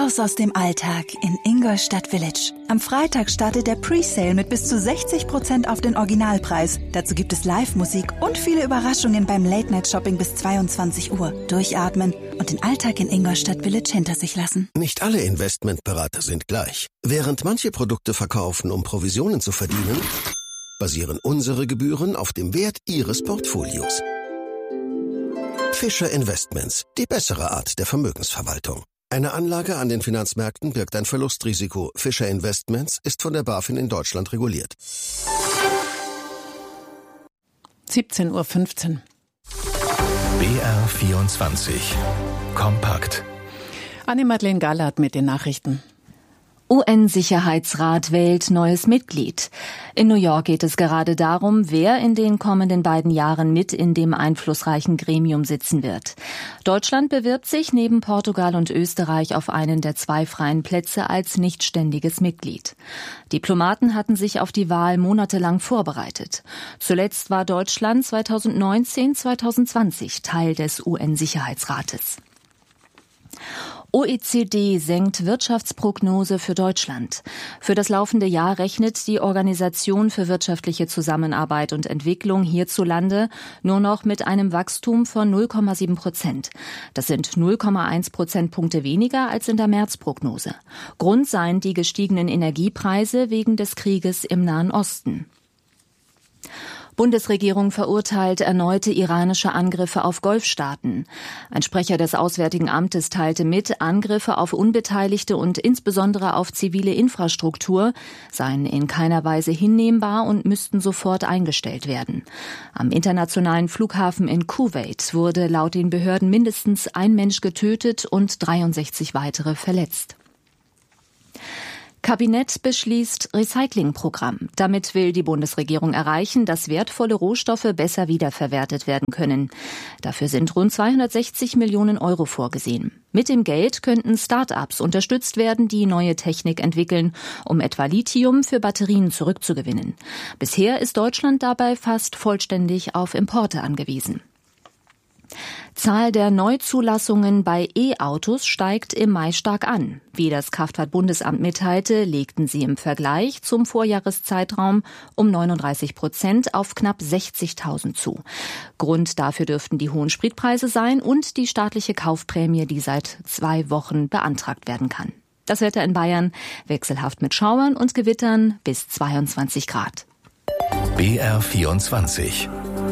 Raus aus dem Alltag in Ingolstadt Village. Am Freitag startet der Presale mit bis zu 60% auf den Originalpreis. Dazu gibt es Live-Musik und viele Überraschungen beim Late-Night-Shopping bis 22 Uhr. Durchatmen und den Alltag in Ingolstadt Village hinter sich lassen. Nicht alle Investmentberater sind gleich. Während manche Produkte verkaufen, um Provisionen zu verdienen, basieren unsere Gebühren auf dem Wert Ihres Portfolios. Fischer Investments, die bessere Art der Vermögensverwaltung. Eine Anlage an den Finanzmärkten birgt ein Verlustrisiko. Fischer Investments ist von der BaFin in Deutschland reguliert. 17:15 Uhr. BR24 Kompakt. Anne-Madeleine Gallert mit den Nachrichten. UN-Sicherheitsrat wählt neues Mitglied. In New York geht es gerade darum, wer in den kommenden beiden Jahren mit in dem einflussreichen Gremium sitzen wird. Deutschland bewirbt sich neben Portugal und Österreich auf einen der 2 freien Plätze als nichtständiges Mitglied. Diplomaten hatten sich auf die Wahl monatelang vorbereitet. Zuletzt war Deutschland 2019-2020 Teil des UN-Sicherheitsrates. OECD senkt Wirtschaftsprognose für Deutschland. Für das laufende Jahr rechnet die Organisation für wirtschaftliche Zusammenarbeit und Entwicklung hierzulande nur noch mit einem Wachstum von 0,7%. Das sind 0,1 Prozentpunkte weniger als in der Märzprognose. Grund seien die gestiegenen Energiepreise wegen des Krieges im Nahen Osten. Bundesregierung verurteilt erneute iranische Angriffe auf Golfstaaten. Ein Sprecher des Auswärtigen Amtes teilte mit, Angriffe auf Unbeteiligte und insbesondere auf zivile Infrastruktur seien in keiner Weise hinnehmbar und müssten sofort eingestellt werden. Am internationalen Flughafen in Kuwait wurde laut den Behörden mindestens ein Mensch getötet und 63 weitere verletzt. Kabinett beschließt Recyclingprogramm. Damit will die Bundesregierung erreichen, dass wertvolle Rohstoffe besser wiederverwertet werden können. Dafür sind rund 260 Millionen Euro vorgesehen. Mit dem Geld könnten Start-ups unterstützt werden, die neue Technik entwickeln, um etwa Lithium für Batterien zurückzugewinnen. Bisher ist Deutschland dabei fast vollständig auf Importe angewiesen. Zahl der Neuzulassungen bei E-Autos steigt im Mai stark an. Wie das Kraftfahrtbundesamt mitteilte, legten sie im Vergleich zum Vorjahreszeitraum um 39% auf knapp 60.000 zu. Grund dafür dürften die hohen Spritpreise sein und die staatliche Kaufprämie, die seit 2 Wochen beantragt werden kann. Das Wetter in Bayern wechselhaft mit Schauern und Gewittern bis 22 Grad. BR24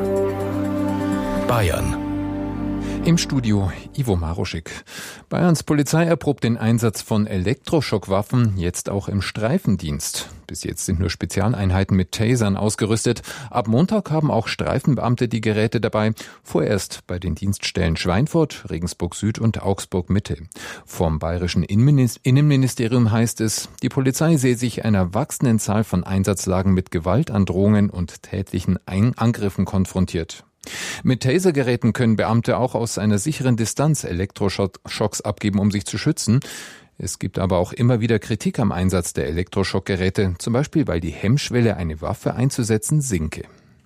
Bayern. Im Studio Ivo Maruschik. Bayerns Polizei erprobt den Einsatz von Elektroschockwaffen, jetzt auch im Streifendienst. Bis jetzt sind nur Spezialeinheiten mit Tasern ausgerüstet. Ab Montag haben auch Streifenbeamte die Geräte dabei. Vorerst bei den Dienststellen Schweinfurt, Regensburg Süd und Augsburg Mitte. Vom bayerischen Innenministerium heißt es, die Polizei sehe sich einer wachsenden Zahl von Einsatzlagen mit Gewaltandrohungen und tätlichen Angriffen konfrontiert. Mit Tasergeräten können Beamte auch aus einer sicheren Distanz Elektroschocks abgeben, um sich zu schützen. Es gibt aber auch immer wieder Kritik am Einsatz der Elektroschockgeräte, zum Beispiel weil die Hemmschwelle, eine Waffe einzusetzen, sinke.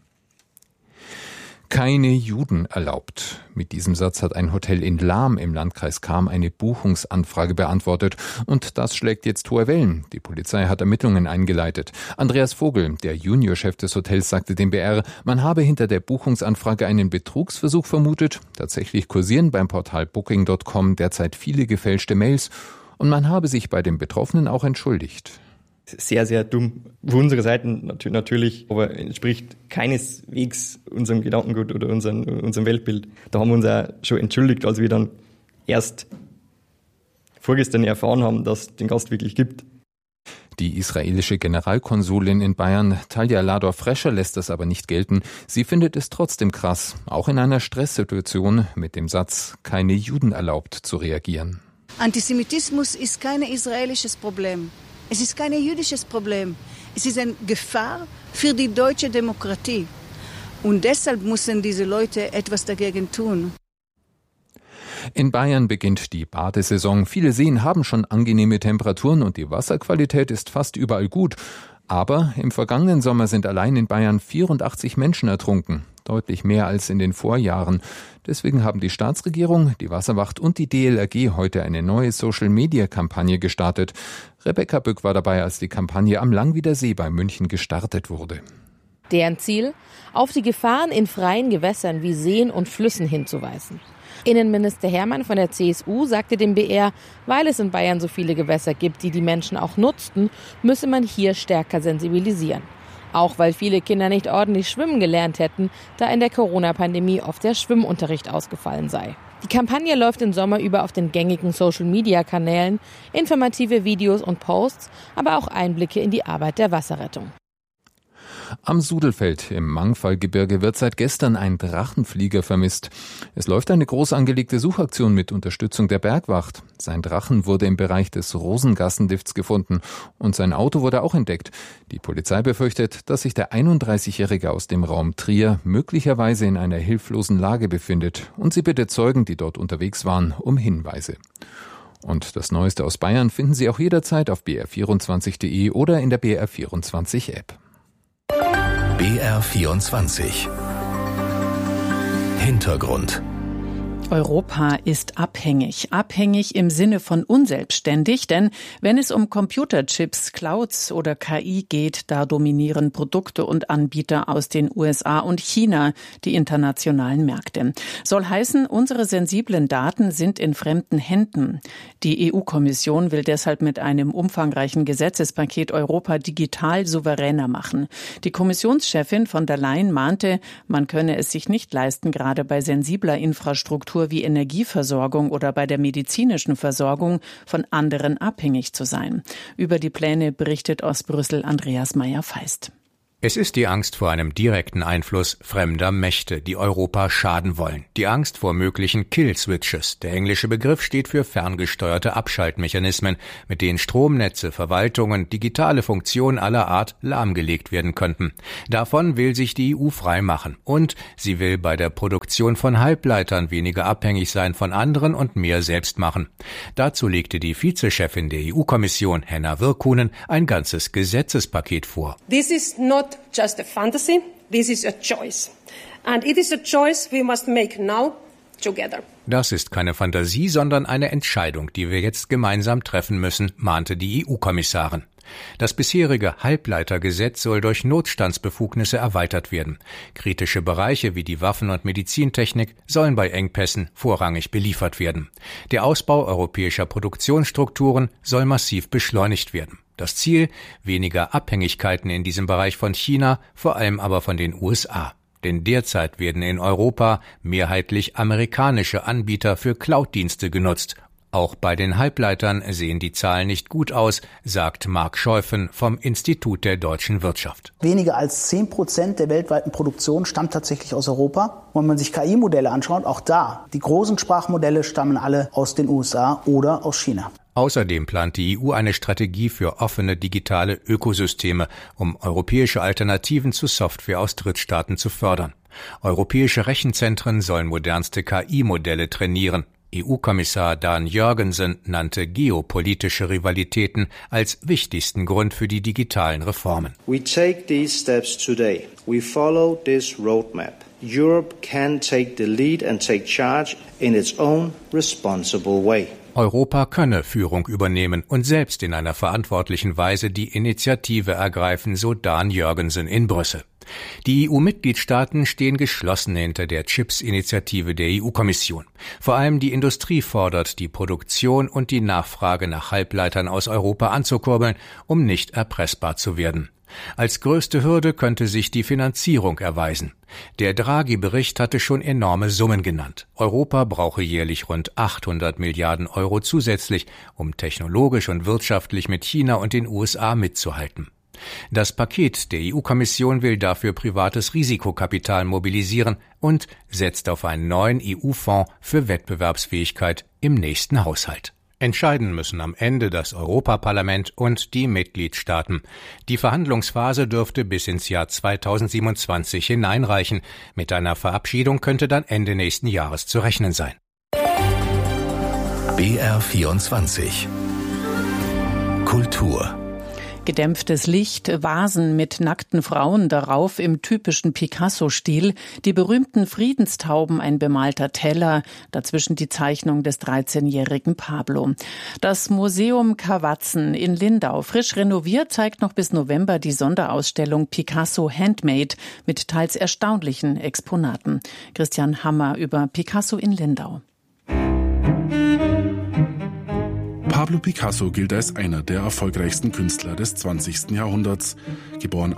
Keine Juden erlaubt. Mit diesem Satz hat ein Hotel in Lahm im Landkreis Cham eine Buchungsanfrage beantwortet. Und das schlägt jetzt hohe Wellen. Die Polizei hat Ermittlungen eingeleitet. Andreas Vogel, der Juniorchef des Hotels, sagte dem BR, man habe hinter der Buchungsanfrage einen Betrugsversuch vermutet. Tatsächlich kursieren beim Portal Booking.com derzeit viele gefälschte Mails. Und man habe sich bei den Betroffenen auch entschuldigt. Sehr, sehr dumm. Von unserer Seite natürlich, aber entspricht keineswegs unserem Gedankengut oder unserem Weltbild. Da haben wir uns auch schon entschuldigt, als wir dann erst vorgestern erfahren haben, dass es den Gast wirklich gibt. Die israelische Generalkonsulin in Bayern, Talia Lador-Frescher, lässt das aber nicht gelten. Sie findet es trotzdem krass, auch in einer Stresssituation mit dem Satz, keine Juden erlaubt, zu reagieren. Antisemitismus ist kein israelisches Problem. Es ist kein jüdisches Problem. Es ist eine Gefahr für die deutsche Demokratie. Und deshalb müssen diese Leute etwas dagegen tun. In Bayern beginnt die Badesaison. Viele Seen haben schon angenehme Temperaturen und die Wasserqualität ist fast überall gut. Aber im vergangenen Sommer sind allein in Bayern 84 Menschen ertrunken. deutlich mehr als in den Vorjahren. Deswegen haben die Staatsregierung, die Wasserwacht und die DLRG heute eine neue Social-Media-Kampagne gestartet. Rebecca Bück war dabei, als die Kampagne am Langwieder See bei München gestartet wurde. Deren Ziel? Auf die Gefahren in freien Gewässern wie Seen und Flüssen hinzuweisen. Innenminister Hermann von der CSU sagte dem BR, weil es in Bayern so viele Gewässer gibt, die Menschen auch nutzten, müsse man hier stärker sensibilisieren. Auch weil viele Kinder nicht ordentlich schwimmen gelernt hätten, da in der Corona-Pandemie oft der Schwimmunterricht ausgefallen sei. Die Kampagne läuft den Sommer über auf den gängigen Social-Media-Kanälen, informative Videos und Posts, aber auch Einblicke in die Arbeit der Wasserrettung. Am Sudelfeld im Mangfallgebirge wird seit gestern ein Drachenflieger vermisst. Es läuft eine groß angelegte Suchaktion mit Unterstützung der Bergwacht. Sein Drachen wurde im Bereich des Rosengassendifts gefunden und sein Auto wurde auch entdeckt. Die Polizei befürchtet, dass sich der 31-Jährige aus dem Raum Trier möglicherweise in einer hilflosen Lage befindet und sie bittet Zeugen, die dort unterwegs waren, um Hinweise. Und das Neueste aus Bayern finden Sie auch jederzeit auf br24.de oder in der BR24-App. BR24 Hintergrund. Europa ist abhängig. Abhängig im Sinne von unselbstständig, denn wenn es um Computerchips, Clouds oder KI geht, da dominieren Produkte und Anbieter aus den USA und China die internationalen Märkte. Soll heißen, unsere sensiblen Daten sind in fremden Händen. Die EU-Kommission will deshalb mit einem umfangreichen Gesetzespaket Europa digital souveräner machen. Die Kommissionschefin von der Leyen mahnte, man könne es sich nicht leisten, gerade bei sensibler Infrastruktur wie Energieversorgung oder bei der medizinischen Versorgung von anderen abhängig zu sein. Über die Pläne berichtet aus Brüssel Andreas Meyer-Feist. Es ist die Angst vor einem direkten Einfluss fremder Mächte, die Europa schaden wollen. Die Angst vor möglichen Kill-Switches. Der englische Begriff steht für ferngesteuerte Abschaltmechanismen, mit denen Stromnetze, Verwaltungen, digitale Funktionen aller Art lahmgelegt werden könnten. Davon will sich die EU frei machen. Und sie will bei der Produktion von Halbleitern weniger abhängig sein von anderen und mehr selbst machen. Dazu legte die Vizechefin der EU-Kommission, Henna Virkkunen, ein ganzes Gesetzespaket vor. This is not just a fantasy, this is a choice. And it is a choice we must make now together. Das ist keine Fantasie, sondern eine Entscheidung, die wir jetzt gemeinsam treffen müssen, mahnte die EU-Kommissarin. Das bisherige Halbleitergesetz soll durch Notstandsbefugnisse erweitert werden. Kritische Bereiche wie die Waffen- und Medizintechnik sollen bei Engpässen vorrangig beliefert werden. Der Ausbau europäischer Produktionsstrukturen soll massiv beschleunigt werden. Das Ziel: weniger Abhängigkeiten in diesem Bereich von China, vor allem aber von den USA. Denn derzeit werden in Europa mehrheitlich amerikanische Anbieter für Cloud-Dienste genutzt. Auch bei den Halbleitern sehen die Zahlen nicht gut aus, sagt Marc Scheufen vom Institut der deutschen Wirtschaft. Weniger als 10% der weltweiten Produktion stammt tatsächlich aus Europa. Wenn man sich KI-Modelle anschaut, auch da, die großen Sprachmodelle stammen alle aus den USA oder aus China. Außerdem plant die EU eine Strategie für offene digitale Ökosysteme, um europäische Alternativen zu Software aus Drittstaaten zu fördern. Europäische Rechenzentren sollen modernste KI-Modelle trainieren. EU-Kommissar Dan Jørgensen nannte geopolitische Rivalitäten als wichtigsten Grund für die digitalen Reformen. We take these steps today. We follow this roadmap. Europe can take the lead and take charge in its own responsible way. Europa könne Führung übernehmen und selbst in einer verantwortlichen Weise die Initiative ergreifen, so Dan Jørgensen in Brüssel. Die EU-Mitgliedstaaten stehen geschlossen hinter der Chips-Initiative der EU-Kommission. Vor allem die Industrie fordert, die Produktion und die Nachfrage nach Halbleitern aus Europa anzukurbeln, um nicht erpressbar zu werden. Als größte Hürde könnte sich die Finanzierung erweisen. Der Draghi-Bericht hatte schon enorme Summen genannt. Europa brauche jährlich rund 800 Milliarden Euro zusätzlich, um technologisch und wirtschaftlich mit China und den USA mitzuhalten. Das Paket der EU-Kommission will dafür privates Risikokapital mobilisieren und setzt auf einen neuen EU-Fonds für Wettbewerbsfähigkeit im nächsten Haushalt. Entscheiden müssen am Ende das Europaparlament und die Mitgliedstaaten. Die Verhandlungsphase dürfte bis ins Jahr 2027 hineinreichen. Mit einer Verabschiedung könnte dann Ende nächsten Jahres zu rechnen sein. BR24 Kultur. Gedämpftes Licht, Vasen mit nackten Frauen darauf im typischen Picasso-Stil, die berühmten Friedenstauben, ein bemalter Teller, dazwischen die Zeichnung des 13-jährigen Pablo. Das Museum Kawatzen in Lindau, frisch renoviert, zeigt noch bis November die Sonderausstellung Picasso Handmade mit teils erstaunlichen Exponaten. Christian Hammer über Picasso in Lindau. Pablo Picasso gilt als einer der erfolgreichsten Künstler des 20. Jahrhunderts. Geboren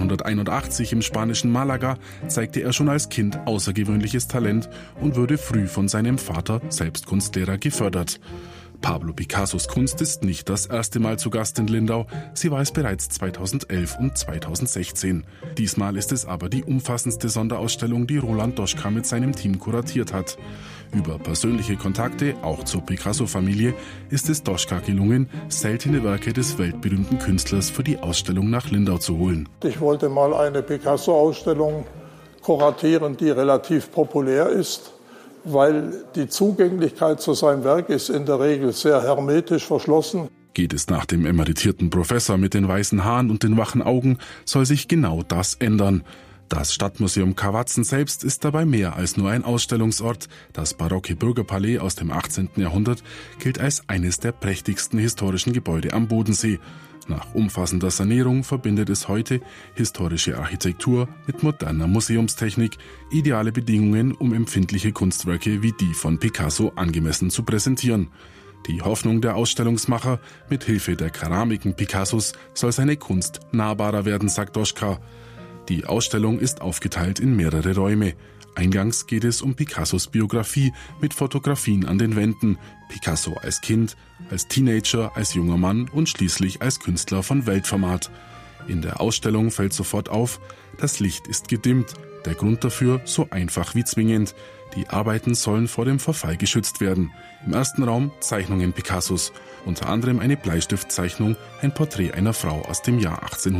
1881 im spanischen Malaga, zeigte er schon als Kind außergewöhnliches Talent und wurde früh von seinem Vater, selbst Kunstlehrer, gefördert. Pablo Picassos Kunst ist nicht das erste Mal zu Gast in Lindau. Sie war es bereits 2011 und 2016. Diesmal ist es aber die umfassendste Sonderausstellung, die Roland Doschka mit seinem Team kuratiert hat. Über persönliche Kontakte, auch zur Picasso-Familie, ist es Doschka gelungen, seltene Werke des weltberühmten Künstlers für die Ausstellung nach Lindau zu holen. Ich wollte mal eine Picasso-Ausstellung kuratieren, die relativ populär ist, weil die Zugänglichkeit zu seinem Werk ist in der Regel sehr hermetisch verschlossen. Geht es nach dem emeritierten Professor mit den weißen Haaren und den wachen Augen, soll sich genau das ändern. Das Stadtmuseum Kawatzen selbst ist dabei mehr als nur ein Ausstellungsort. Das barocke Bürgerpalais aus dem 18. Jahrhundert gilt als eines der prächtigsten historischen Gebäude am Bodensee. Nach umfassender Sanierung verbindet es heute historische Architektur mit moderner Museumstechnik, ideale Bedingungen, um empfindliche Kunstwerke wie die von Picasso angemessen zu präsentieren. Die Hoffnung der Ausstellungsmacher, mit Hilfe der Keramiken Picassos soll seine Kunst nahbarer werden, sagt Doschka. Die Ausstellung ist aufgeteilt in mehrere Räume. Eingangs geht es um Picassos Biografie mit Fotografien an den Wänden. Picasso als Kind, als Teenager, als junger Mann und schließlich als Künstler von Weltformat. In der Ausstellung fällt sofort auf, das Licht ist gedimmt. Der Grund dafür so einfach wie zwingend. Die Arbeiten sollen vor dem Verfall geschützt werden. Im ersten Raum Zeichnungen Picassos, unter anderem eine Bleistiftzeichnung, ein Porträt einer Frau aus dem Jahr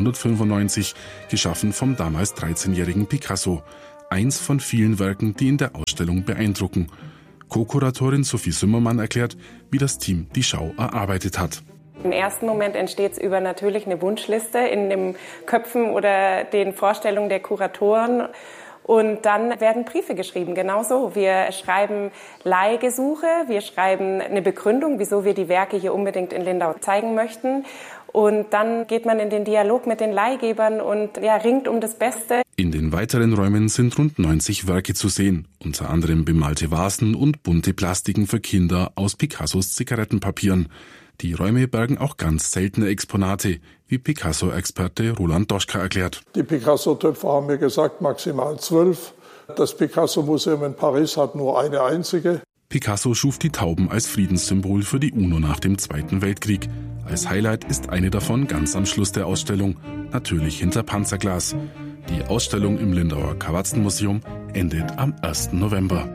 1895, geschaffen vom damals 13-jährigen Picasso. Eins von vielen Werken, die in der Ausstellung beeindrucken. Co-Kuratorin Sophie Sümmermann erklärt, wie das Team die Schau erarbeitet hat. Im ersten Moment entsteht es über natürlich eine Wunschliste in den Köpfen oder den Vorstellungen der Kuratoren. Und dann werden Briefe geschrieben, genauso. Wir schreiben Leihgesuche, wir schreiben eine Begründung, wieso wir die Werke hier unbedingt in Lindau zeigen möchten. Und dann geht man in den Dialog mit den Leihgebern und ringt um das Beste. In den weiteren Räumen sind rund 90 Werke zu sehen, unter anderem bemalte Vasen und bunte Plastiken für Kinder aus Picassos Zigarettenpapieren. Die Räume bergen auch ganz seltene Exponate, wie Picasso-Experte Roland Doschka erklärt. Die Picasso-Töpfe haben mir gesagt, maximal 12. Das Picasso-Museum in Paris hat nur eine einzige. Picasso schuf die Tauben als Friedenssymbol für die UNO nach dem Zweiten Weltkrieg. Als Highlight ist eine davon ganz am Schluss der Ausstellung, natürlich hinter Panzerglas. Die Ausstellung im Lindauer Kawatzen-Museum endet am 1. November.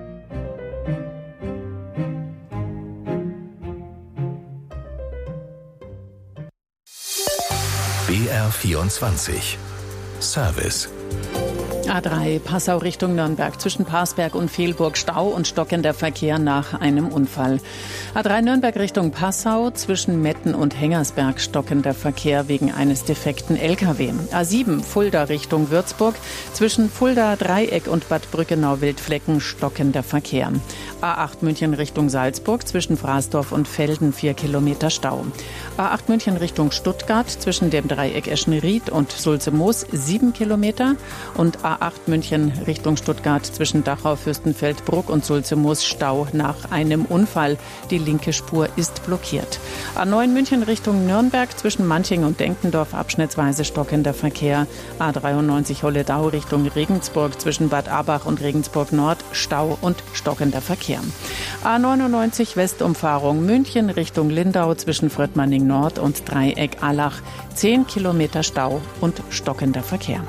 BR24 Service. A3 Passau Richtung Nürnberg, zwischen Parsberg und Fehlburg Stau und stockender Verkehr nach einem Unfall. A3 Nürnberg Richtung Passau, zwischen Metten und Hengersberg stockender Verkehr wegen eines defekten LKW. A7 Fulda Richtung Würzburg, zwischen Fulda Dreieck und Bad Brückenau-Wildflecken stockender Verkehr. A8 München Richtung Salzburg, zwischen Fraßdorf und Velden 4 Kilometer Stau. A8 München Richtung Stuttgart, zwischen dem Dreieck Eschenried und Sulze-Moos 7 Kilometer und A8 München Richtung Stuttgart zwischen Dachau, Fürstenfeldbruck und Sulze-Moos Stau nach einem Unfall. Die linke Spur ist blockiert. A9 München Richtung Nürnberg, zwischen Manching und Denkendorf abschnittsweise stockender Verkehr. A93 Holledau Richtung Regensburg, zwischen Bad Abach und Regensburg Nord Stau und stockender Verkehr. A99 Westumfahrung München Richtung Lindau, zwischen Fröttmanning Nord und Dreieck Allach 10 Kilometer Stau und stockender Verkehr.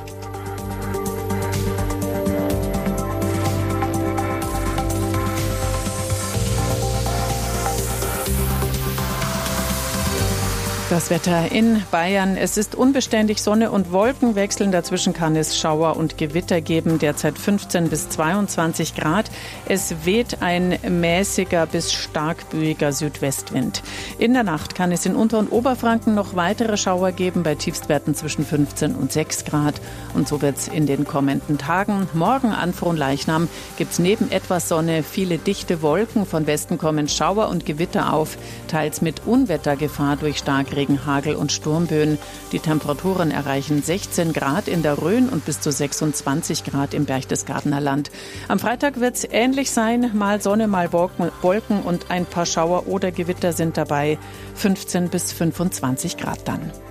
Das Wetter in Bayern. Es ist unbeständig, Sonne und Wolken wechseln. Dazwischen kann es Schauer und Gewitter geben. Derzeit 15 bis 22 Grad. Es weht ein mäßiger bis stark böiger Südwestwind. In der Nacht kann es in Unter- und Oberfranken noch weitere Schauer geben, bei Tiefstwerten zwischen 15 und 6 Grad. Und so wird es in den kommenden Tagen. Morgen an Fronleichnam gibt es neben etwas Sonne viele dichte Wolken. Von Westen kommen Schauer und Gewitter auf, teils mit Unwettergefahr durch Starkregen, Hagel und Sturmböen. Die Temperaturen erreichen 16 Grad in der Rhön und bis zu 26 Grad im Berchtesgadener Land. Am Freitag wird es ähnlich sein. Mal Sonne, mal Wolken und ein paar Schauer oder Gewitter sind dabei. 15 bis 25 Grad dann.